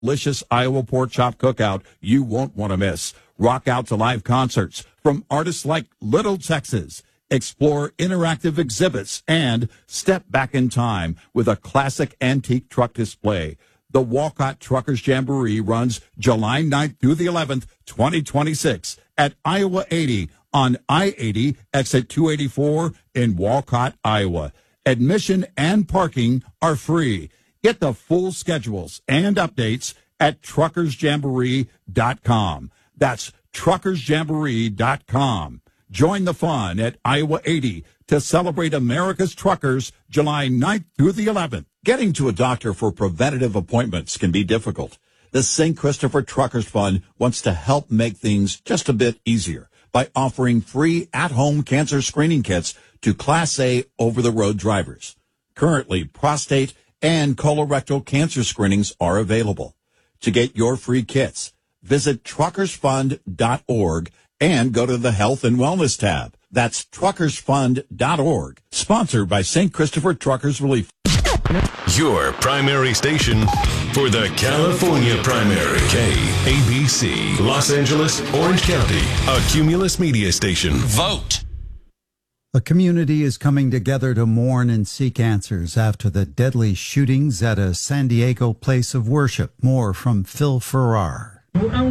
delicious Iowa pork chop cookout you won't want to miss. Rock out to live concerts from artists like Little Texas. Explore interactive exhibits and step back in time with a classic antique truck display. The Walcott Truckers Jamboree runs July 9th through the 11th, 2026 at Iowa 80 on I-80 exit 284 in Walcott, Iowa. Admission and parking are free. Get the full schedules and updates at truckersjamboree.com. That's truckersjamboree.com. Join the fun at Iowa 80 to celebrate America's truckers July 9th through the 11th. Getting to a doctor for preventative appointments can be difficult. The St. Christopher Truckers Fund wants to help make things just a bit easier by offering free at-home cancer screening kits to Class A over-the-road drivers. Currently, prostate and colorectal cancer screenings are available. To get your free kits, visit truckersfund.org and go to the Health and Wellness tab. That's truckersfund.org. Sponsored by St. Christopher Truckers Relief. Your primary station for the California primary. KABC, Los Angeles, Orange County, a Cumulus media station. Vote. A community is coming together to mourn and seek answers after the deadly shootings at a San Diego place of worship. More from Phil Farrar.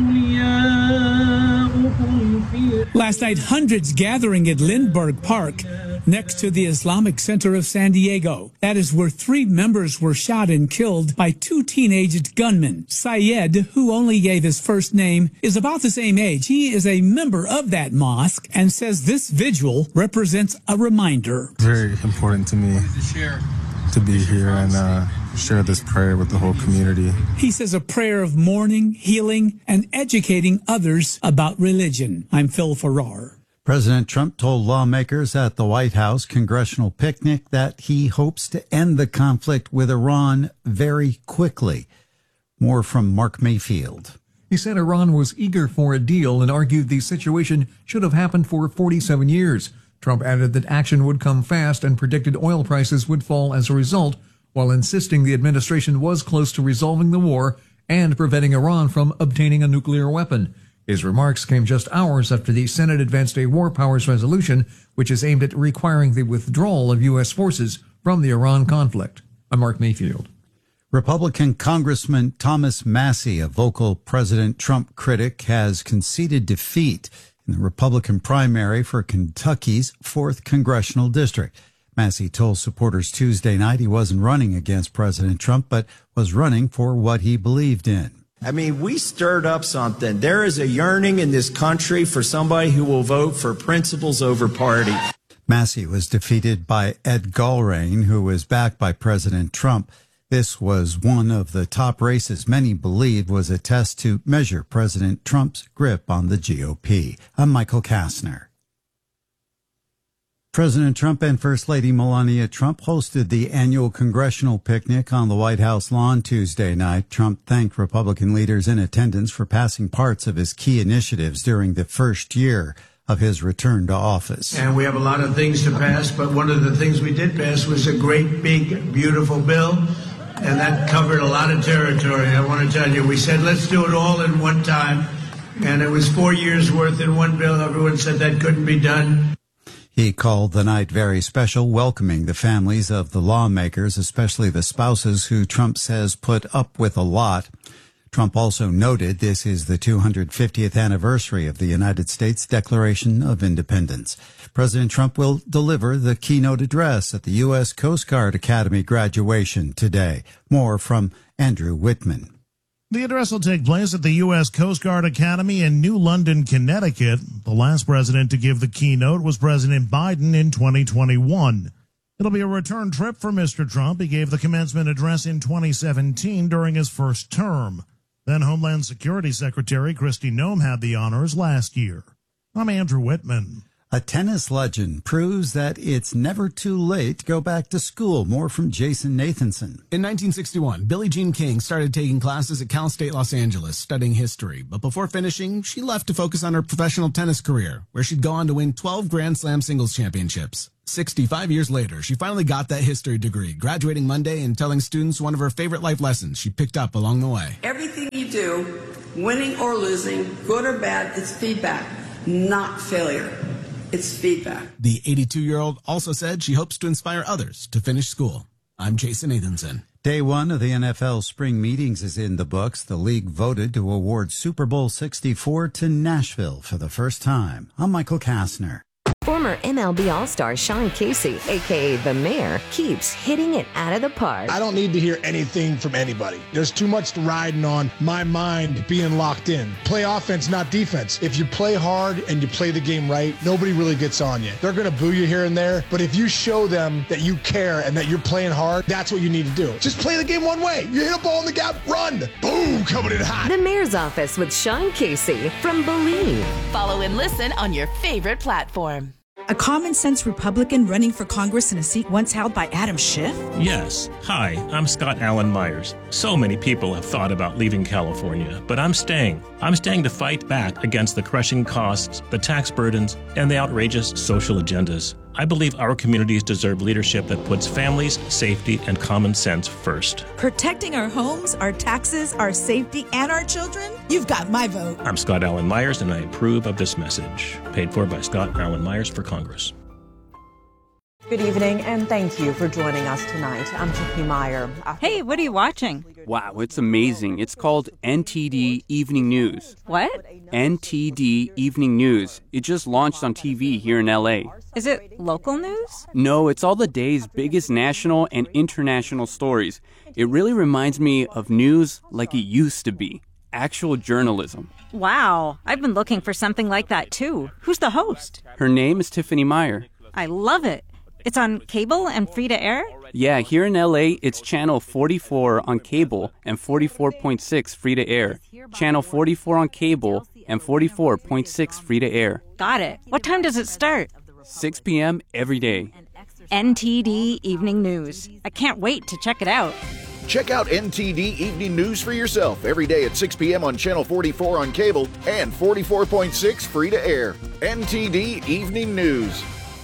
Last night, hundreds gathering at Lindbergh Park next to the Islamic Center of San Diego. That is where 3 members were shot and killed by 2 teenage gunmen. Syed, who only gave his first name, is about the same age. He is a member of that mosque and says this vigil represents a reminder. Very important to me to be here and share this prayer with the whole community. He says a prayer of mourning, healing, and educating others about religion. I'm Phil Farrar. President Trump told lawmakers at the White House congressional picnic that he hopes to end the conflict with Iran very quickly. More from Mark Mayfield. He said Iran was eager for a deal and argued the situation should have happened for 47 years. Trump added that action would come fast and predicted oil prices would fall as a result, while insisting the administration was close to resolving the war and preventing Iran from obtaining a nuclear weapon. His remarks came just hours after the Senate advanced a war powers resolution, which is aimed at requiring the withdrawal of U.S. forces from the Iran conflict. I'm Mark Mayfield. Republican Congressman Thomas Massie, a vocal President Trump critic, has conceded defeat in the Republican primary for Kentucky's 4th congressional district. Massie told supporters Tuesday night he wasn't running against President Trump, but was running for what he believed in. I mean, we stirred up something. There is a yearning in this country for somebody who will vote for principles over party. Massie was defeated by Ed Gulrain, who was backed by President Trump. This was one of the top races many believed was a test to measure President Trump's grip on the GOP. I'm Michael Kastner. President Trump and First Lady Melania Trump hosted the annual congressional picnic on the White House lawn Tuesday night. Trump thanked Republican leaders in attendance for passing parts of his key initiatives during the first year of his return to office. And we have a lot of things to pass, but one of the things we did pass was a great, big, beautiful bill, and that covered a lot of territory. I want to tell you, we said, let's do it all in one time, and it was 4 years' worth in one bill. Everyone said that couldn't be done. He called the night very special, welcoming the families of the lawmakers, especially the spouses who Trump says put up with a lot. Trump also noted this is the 250th anniversary of the United States Declaration of Independence. President Trump will deliver the keynote address at the U.S. Coast Guard Academy graduation today. More from Andrew Whitman. The address will take place at the U.S. Coast Guard Academy in New London, Connecticut. The last president to give the keynote was President Biden in 2021. It'll be a return trip for Mr. Trump. He gave the commencement address in 2017 during his first term. Then Homeland Security Secretary Kristi Noem had the honors last year. I'm Andrew Whitman. A tennis legend proves that it's never too late to go back to school. More from Jason Nathanson. In 1961, Billie Jean King started taking classes at Cal State Los Angeles, studying history. But before finishing, she left to focus on her professional tennis career, where she'd go on to win 12 Grand Slam singles championships. 65 years later, she finally got that history degree, graduating Monday and telling students one of her favorite life lessons she picked up along the way. Everything you do, winning or losing, good or bad, it's feedback, not failure. It's feedback. The 82-year-old also said she hopes to inspire others to finish school. I'm Jason Nathanson. Day one of the NFL spring meetings is in the books. The league voted to award Super Bowl 64 to Nashville for the first time. I'm Michael Kastner. Former MLB All-Star Sean Casey, a.k.a. The Mayor, keeps hitting it out of the park. I don't need to hear anything from anybody. There's too much riding on my mind being locked in. Play offense, not defense. If you play hard and you play the game right, nobody really gets on you. They're going to boo you here and there, but if you show them that you care and that you're playing hard, that's what you need to do. Just play the game one way. You hit a ball in the gap, run. Boom, coming in hot. The Mayor's Office with Sean Casey from Believe. Follow and listen on your favorite platform. A common-sense Republican running for Congress in a seat once held by Adam Schiff? Yes. Hi, I'm Scott Allen Myers. So many people have thought about leaving California, but I'm staying. I'm staying to fight back against the crushing costs, the tax burdens, and the outrageous social agendas. I believe our communities deserve leadership that puts families, safety, and common sense first. Protecting our homes, our taxes, our safety, and our children? You've got my vote. I'm Scott Allen Myers, and I approve of this message. Paid for by Scott Allen Myers for Congress. Good evening, and thank you for joining us tonight. I'm Tiffany Meyer. Hey, what are you watching? Wow, it's amazing. It's called NTD Evening News. What? NTD Evening News. It just launched on TV here in LA. Is it local news? No, it's all the day's biggest national and international stories. It really reminds me of news like it used to be. Actual journalism. Wow, I've been looking for something like that too. Who's the host? Her name is Tiffany Meyer. I love it. It's on cable and free to air? Yeah, here in LA, it's channel 44 on cable and 44.6 free to air. Channel 44 on cable and 44.6 free to air. Got it. What time does it start? 6 p.m. every day. NTD Evening News. I can't wait to check it out. Check out NTD Evening News for yourself every day at 6 p.m. on Channel 44 on cable and 44.6 free to air. NTD Evening News.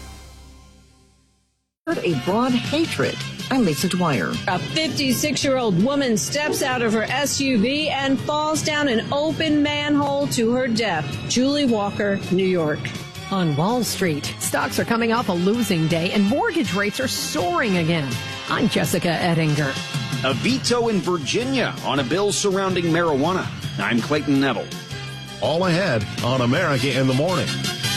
A broad hatred. I'm Lisa Dwyer. A 56-year-old woman steps out of her SUV and falls down an open manhole to her death. Julie Walker, New York. On Wall Street, stocks are coming off a losing day and mortgage rates are soaring again. I'm Jessica Ettinger. A veto in Virginia on a bill surrounding marijuana. I'm Clayton Neville. All ahead on America in the Morning.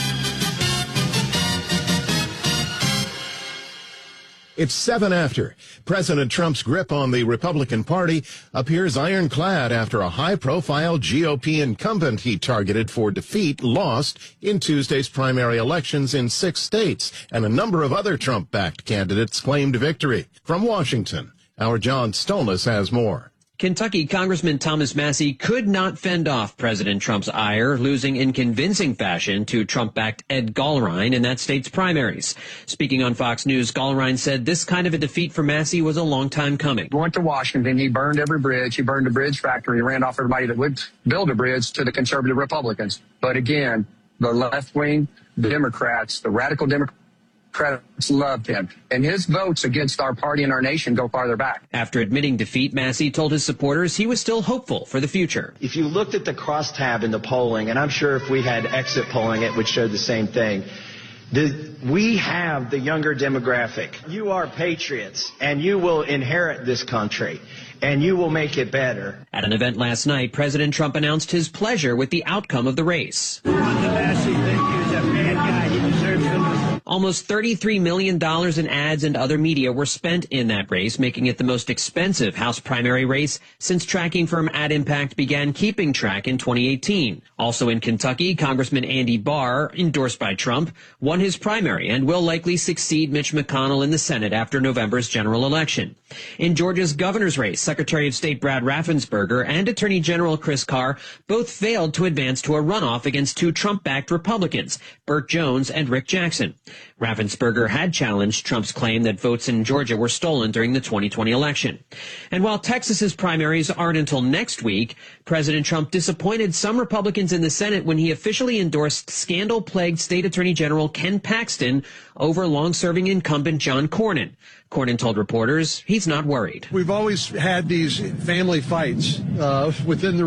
It's 7 after. President Trump's grip on the Republican Party appears ironclad after a high-profile GOP incumbent he targeted for defeat lost in Tuesday's primary elections in 6 states, and a number of other Trump-backed candidates claimed victory. From Washington, our John Stolnis has more. Kentucky Congressman Thomas Massie could not fend off President Trump's ire, losing in convincing fashion to Trump-backed Ed Gallrein in that state's primaries. Speaking on Fox News, Gallrein said this kind of a defeat for Massie was a long time coming. He went to Washington. He burned every bridge. He burned the bridge factory. He ran off everybody that would build a bridge to the conservative Republicans. But again, the left-wing Democrats, the radical Democrats, loved him, and his votes against our party and our nation go farther back. After admitting defeat, Massie told his supporters he was still hopeful for the future. If you looked at the crosstab in the polling, and I'm sure if we had exit polling, it would show the same thing. We have the younger demographic. You are patriots, and you will inherit this country, and you will make it better. At an event last night, President Trump announced his pleasure with the outcome of the race. Almost $33 million in ads and other media were spent in that race, making it the most expensive House primary race since tracking firm Ad Impact began keeping track in 2018. Also in Kentucky, Congressman Andy Barr, endorsed by Trump, won his primary and will likely succeed Mitch McConnell in the Senate after November's general election. In Georgia's governor's race, Secretary of State Brad Raffensperger and Attorney General Chris Carr both failed to advance to a runoff against 2 Trump-backed Republicans, Burt Jones and Rick Jackson. Raffensperger had challenged Trump's claim that votes in Georgia were stolen during the 2020 election. And while Texas's primaries aren't until next week, President Trump disappointed some Republicans in the Senate when he officially endorsed scandal-plagued State Attorney General Ken Paxton over long-serving incumbent John Cornyn. Cornyn told reporters he's not worried. We've always had these family fights within the